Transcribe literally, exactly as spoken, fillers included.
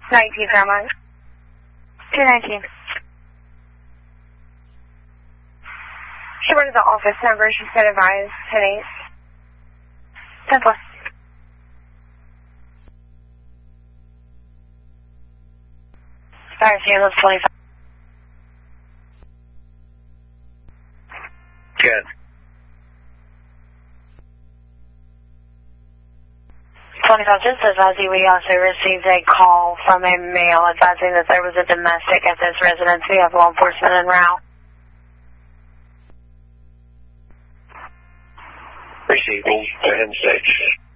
nineteen Paramount. two nineteen. She went to the office number. She said advise ten eight. ten four. Sorry, Sandals twenty-five. Good. twenty-five, just advising we also received a call from a male advising that there was a domestic at this residence. We have law enforcement en route. Receiving ten six.